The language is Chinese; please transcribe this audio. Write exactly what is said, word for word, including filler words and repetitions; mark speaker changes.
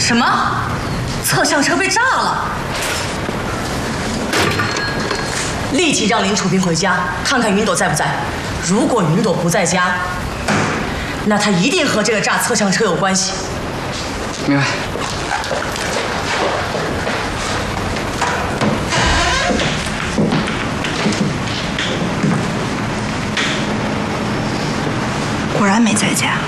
Speaker 1: 什么？侧向车被炸了？立即让林楚平回家看看云朵在不在。如果云朵不在家，那他一定和这个炸侧向车有关系。
Speaker 2: 明白。
Speaker 3: 果然没在家。